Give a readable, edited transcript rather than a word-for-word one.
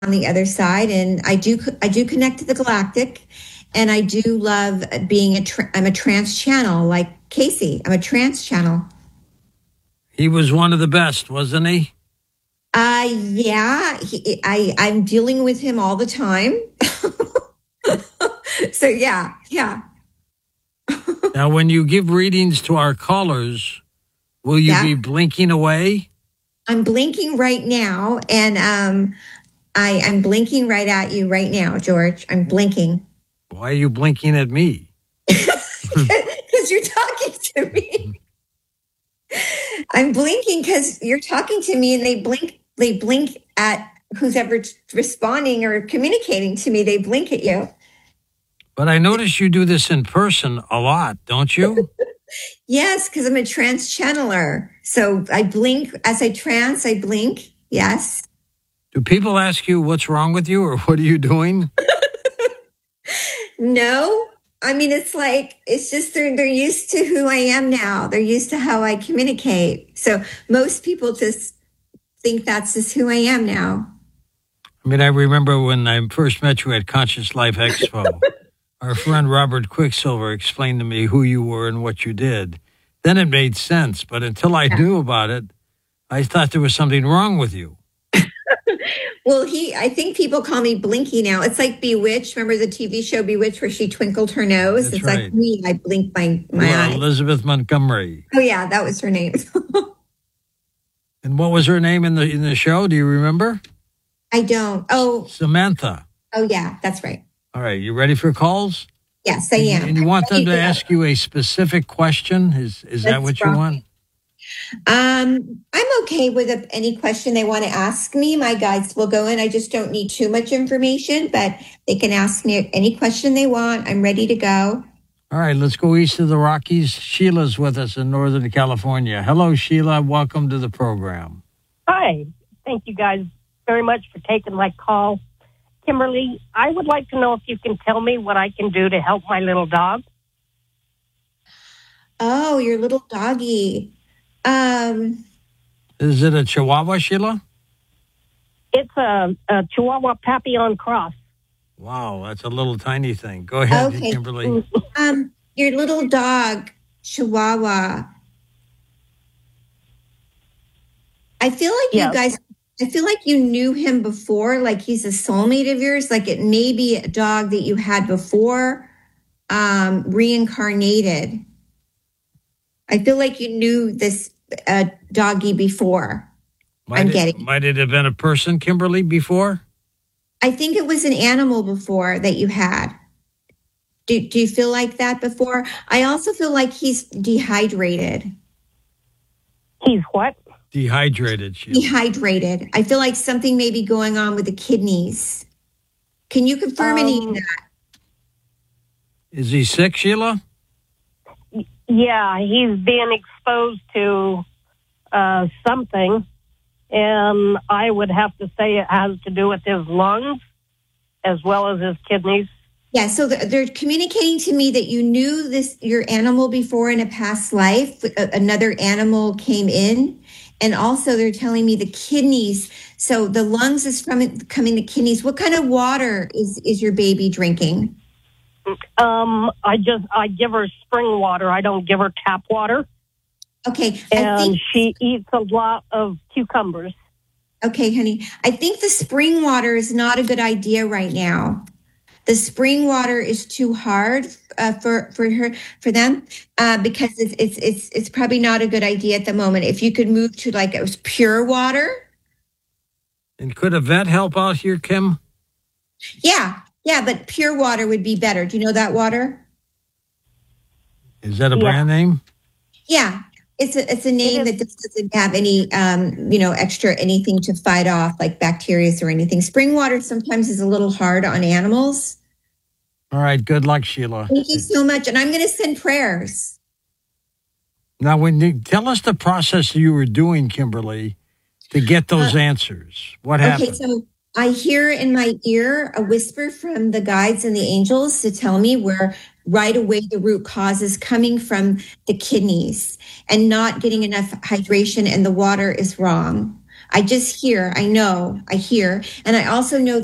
on the other side, and I do connect to the galactic, and I do love being I'm a trance channel like Casey. I'm a trance channel. He was one of the best, wasn't he? Yeah, I'm dealing with him all the time. So yeah. Now, when you give readings to our callers, will you be blinking away? I'm blinking right now, and I'm blinking right at you right now, George. I'm blinking. Why are you blinking at me? Because you're talking to me. I'm blinking because you're talking to me, and they blink at who's ever responding or communicating to me. They blink at you. But I notice you do this in person a lot, don't you? Yes, because I'm a trance channeler. So I blink as I trance, I blink. Yes. Do people ask you what's wrong with you or what are you doing? No. I mean, it's just they're used to who I am now. They're used to how I communicate. So most people just think that's just who I am now. I mean, I remember when I first met you at Conscious Life Expo, our friend Robert Quicksilver explained to me who you were and what you did. Then it made sense. But until I knew about it, I thought there was something wrong with you. Well, I think people call me Blinky now. It's like Bewitched. Remember the TV show Bewitched where she twinkled her nose? That's it's right. like me. I blink my eye. Elizabeth Montgomery. Oh, yeah, that was her name. And what was her name in the show? Do you remember? I don't. Oh. Samantha. Oh, yeah, that's right. All right. You ready for calls? Yes, I am. And you want them to ask you a specific question? Is that what you want? I'm okay with any question they want to ask me. My guides will go in. I just don't need too much information, but they can ask me any question they want. I'm ready to go. All right, let's go east of the Rockies. Sheila's with us in Northern California. Hello, Sheila. Welcome to the program. Hi. Thank you guys very much for taking my call. Kimberly, I would like to know if you can tell me what I can do to help my little dog. Oh, your little doggy. Is it a Chihuahua, Sheila? It's a Chihuahua Papillon cross. Wow, that's a little tiny thing. Go ahead, okay. Kimberly. Your little dog, Chihuahua. I feel like you knew him before, like he's a soulmate of yours, like it may be a dog that you had before, reincarnated. I feel like you knew this doggy before. Might it have been a person, Kimberly, before? I think it was an animal before that you had. Do you feel like that before? I also feel like he's dehydrated. He's what? Dehydrated. Sheila. Dehydrated. I feel like something may be going on with the kidneys. Can you confirm any of that? Is he sick, Sheila? Yeah, he's being exposed to something, and I would have to say it has to do with his lungs as well as his kidneys. Yeah, so they're communicating to me that you knew your animal before in a past life. Another animal came in, and also they're telling me the kidneys. So the lungs is coming the kidneys. What kind of water is your baby drinking? I give her spring water. I don't give her tap water. Okay. And she eats a lot of cucumbers. Okay, honey. I think the spring water is not a good idea right now. The spring water is too hard for them because it's probably not a good idea at the moment. If you could move to like it was pure water. And could a vet help out here, Kim? Yeah, but pure water would be better. Do you know that water? Is that a brand name? Yeah, it's a name that just doesn't have any extra anything to fight off like bacteria or anything. Spring water sometimes is a little hard on animals. All right, good luck, Sheila. Thank you so much, and I'm going to send prayers. Now, tell us the process you were doing, Kimberly, to get those answers. What happened? Okay, so I hear in my ear a whisper from the guides and the angels to tell me where right away the root cause is coming from the kidneys and not getting enough hydration, and the water is wrong. I just hear, I know, I hear. And I also know